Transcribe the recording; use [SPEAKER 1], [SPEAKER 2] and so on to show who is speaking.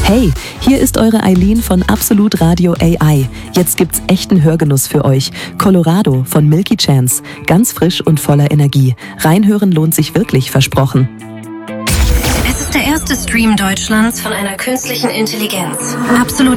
[SPEAKER 1] Hey, hier ist eure Eileen von Absolut Radio AI. Jetzt gibt's echten Hörgenuss für euch. Colorado von Milky Chance. Ganz frisch und voller Energie. Reinhören lohnt sich wirklich, versprochen.
[SPEAKER 2] Es ist der erste Stream Deutschlands von einer künstlichen Intelligenz. Absolut